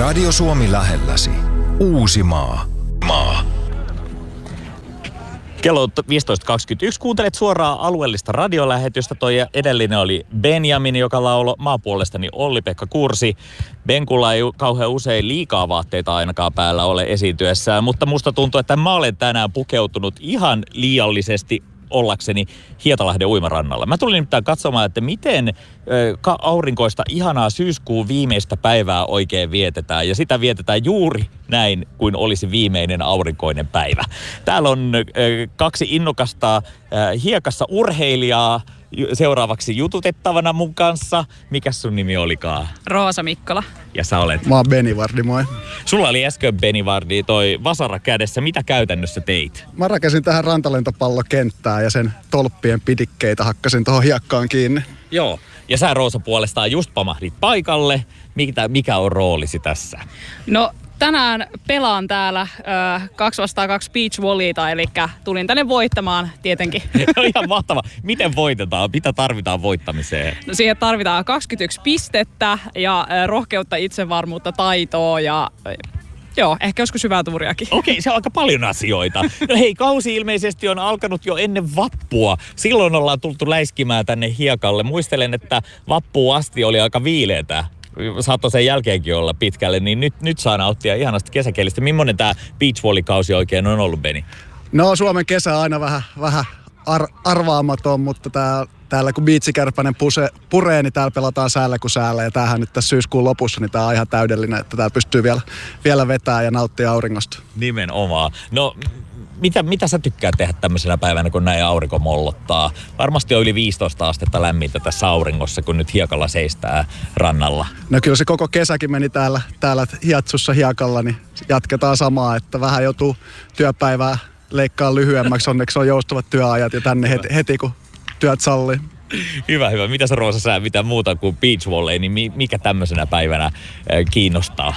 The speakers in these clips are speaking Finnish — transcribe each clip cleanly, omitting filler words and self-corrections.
Radio Suomi lähelläsi. Uusimaa. Kello on 15.21. Kuuntelet suoraan alueellista radiolähetystä. Toi edellinen oli Benjamin, joka lauloi maapuolestani Olli-Pekka Kursi. Benkulla ei kauhean usein liikaa vaatteita ainakaan päällä ole esiintyessään, mutta musta tuntuu, että mä olen tänään pukeutunut ihan liiallisesti ollakseni Hietalahden uimarannalla. Mä tulin nimittäin katsomaan, että miten aurinkoista ihanaa syyskuun viimeistä päivää oikein vietetään. Ja sitä vietetään juuri näin, kuin olisi viimeinen aurinkoinen päivä. Täällä on kaksi innokasta hiekassa urheilijaa seuraavaksi jututettavana mun kanssa. Mikäs sun nimi olikaan? Roosa Mikkola. Ja sä olet? Mä oon Benivardi, moi. Sulla oli äsken Benivardi toi vasara kädessä. Mitä käytännössä teit? Mä rakensin tähän rantalentopallokenttää ja sen tolppien pidikkeitä hakkasin tuohon hiekkaan kiinni. Joo. Ja sä Roosa puolestaan just pamahdit paikalle. Mikä on roolisi tässä? No tänään pelaan täällä 2 vastaan 2 beach volleyta, eli tulin tänne voittamaan tietenkin. Ihan mahtava. Miten voitetaan? Mitä tarvitaan voittamiseen? No siihen tarvitaan 21 pistettä ja rohkeutta, itsevarmuutta, taitoa ja joo, ehkä joskus hyvää tuuriakin. Okei, se on aika paljon asioita. No hei, kausi ilmeisesti on alkanut jo ennen vappua. Silloin ollaan tultu läiskimään tänne hiekalle. Muistelen, että vappuun asti oli aika viileätä. Saattoi sen jälkeenkin olla pitkälle, niin nyt saa nauttia ihanasta kesäkielistä. Millainen tämä beachvolley-kausi oikein on ollut, Beni? No Suomen kesä on aina vähän arvaamaton, mutta täällä kun biitsikärpänen puree, niin täällä pelataan säällä kuin säällä. Ja tämähän nyt tässä syyskuun lopussa, niin tää on ihan täydellinen, että tää pystyy vielä vetämään ja nauttia auringosta. Nimenomaan. No mitä sä tykkää tehdä tämmöisenä päivänä, kun näin aurinko mollottaa? Varmasti on yli 15 astetta lämmintä tässä auringossa, kun nyt hiekalla seistää rannalla. No kyllä se koko kesäkin meni täällä hiatsussa hiekalla, niin jatketaan samaa, että vähän joutuu työpäivää leikkaa lyhyemmäksi. Onneksi on joustavat työajat ja tänne heti kun työt sallii. Hyvä. Mitä sä Roosa sä mitään muuta kuin beach volley, niin mikä tämmöisenä päivänä kiinnostaa?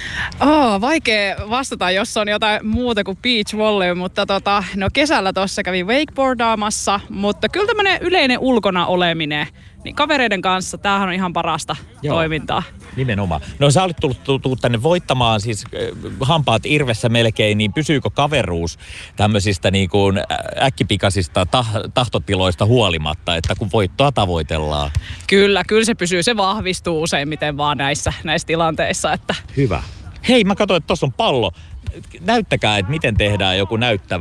Vaikea vastata, jos on jotain muuta kuin beach volley, mutta no kesällä tuossa kävin wakeboardaamassa, mutta kyllä tämmönen yleinen ulkona oleminen, niin kavereiden kanssa, tämähän on ihan parasta toimintaa. Nimenomaan. No sä olit tullut tänne voittamaan, siis hampaat irvessä melkein, niin pysyykö kaveruus tämmöisistä niin kuin äkkipikaisista tahtotiloista huolimatta, että kun voittoa tavoitellaan? Kyllä se pysyy, se vahvistuu useimmiten vaan näissä tilanteissa. Että. Hyvä. Hei, mä katsoin, että tossa on pallo. Näyttäkää, että miten tehdään joku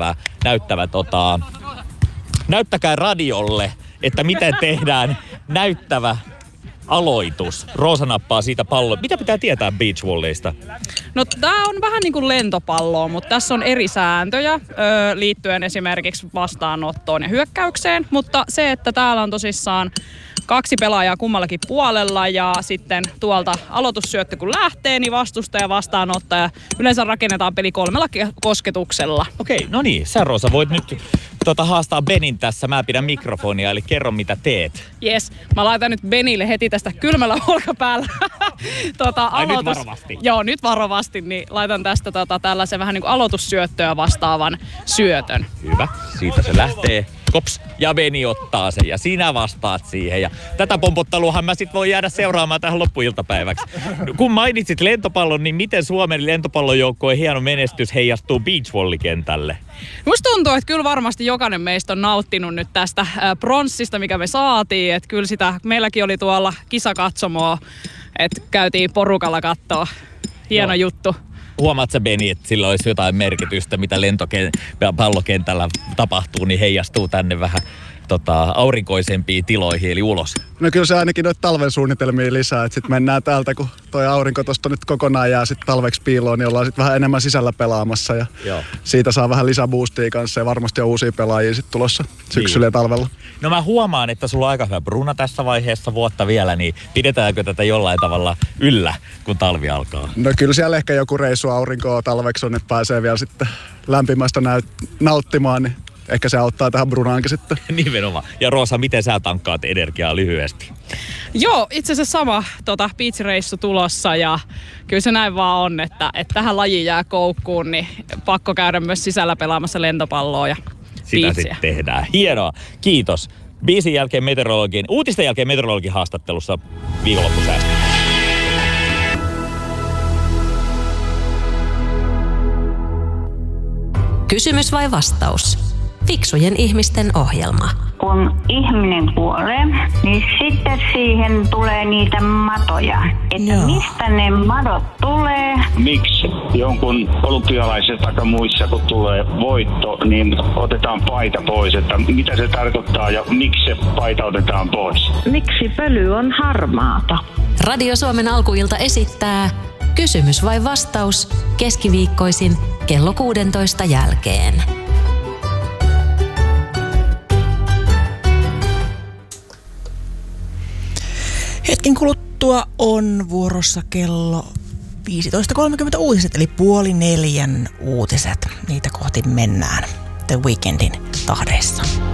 näyttäkää radiolle, että miten tehdään näyttävä aloitus. Roosa nappaa siitä palloa. Mitä pitää tietää beach volleysta? No tää on vähän niin kuin lentopalloa, mutta tässä on eri sääntöjä liittyen esimerkiksi vastaanottoon ja hyökkäykseen. Mutta se, että täällä on tosissaan 2 pelaajaa kummallakin puolella ja sitten tuolta aloitussyöttö kun lähtee, niin vastustaja vastaanottaja. Yleensä rakennetaan peli 3 kosketuksella. Okei, no niin. Sä Roosa voit nyt haastaa Benin tässä. Mä pidän mikrofonia, eli kerro mitä teet. Jes, mä laitan nyt Benille heti tästä kylmällä olkapäällä. Nyt varovasti. Joo, nyt varovasti, niin laitan tästä tällaisen vähän niin kuin aloitussyöttöä vastaavan syötön. Hyvä, siitä se lähtee. Kops, ja Beni ottaa sen ja sinä vastaat siihen. Ja tätä pompotteluahan mä sit voin jäädä seuraamaan tähän loppuiltapäiväksi. Kun mainitsit lentopallon, niin miten Suomen lentopallojoukkojen hieno menestys heijastuu beachvolleykentälle? Musta tuntuu, että kyllä varmasti jokainen meistä on nauttinut nyt tästä pronssista, mikä me saatiin. Että kyllä sitä, meilläkin oli tuolla kisakatsomoa, että käytiin porukalla katsoa. Hieno juttu. Huomaat sä, Beni, että sillä olisi jotain merkitystä, mitä lentopallokentällä tapahtuu, niin heijastuu tänne vähän aurinkoisempiin tiloihin, eli ulos? No kyllä se ainakin noita talven suunnitelmia lisää, että sitten mennään täältä, kun toi aurinko tosta nyt kokonaan jää sitten talveksi piiloon, niin ollaan sitten vähän enemmän sisällä pelaamassa ja siitä saa vähän lisäboostia kanssa ja varmasti on uusia pelaajia sitten tulossa syksyllä ja talvella. No mä huomaan, että sulla on aika hyvä bruna tässä vaiheessa vuotta vielä, niin pidetäänkö tätä jollain tavalla yllä, kun talvi alkaa? No kyllä siellä ehkä joku reissu aurinkoa talveksi on, että pääsee vielä sitten lämpimästä nauttimaan, niin ehkä se auttaa tähän brunaankin sitten. Nimenomaan. Ja Roosa, miten sä tankkaat energiaa lyhyesti? Joo, itse asiassa sama beach-reissu tulossa ja kyllä se näin vaan on, että tähän lajiin jää koukkuun, niin pakko käydä myös sisällä pelaamassa lentopalloa ja sitä sitten tehdään. Hienoa. Kiitos. Uutisten jälkeen meteorologin haastattelussa viikonloppusäästä. Kysymys vai vastaus? Fiksujen ihmisten ohjelma. Kun ihminen kuolee, niin sitten siihen tulee niitä matoja. Että mistä ne madot tulee? Miksi jonkun olympialaisessa tai muissa, kun tulee voitto, niin otetaan paita pois? Että mitä se tarkoittaa ja miksi se paita otetaan pois? Miksi pöly on harmaata? Radio Suomen alkuilta esittää Kysymys vai vastaus keskiviikkoisin kello 16 jälkeen. Hetken kuluttua on vuorossa kello 15.30 uutiset, eli 3:30 uutiset. Niitä kohti mennään The Weekndin tahdeissa.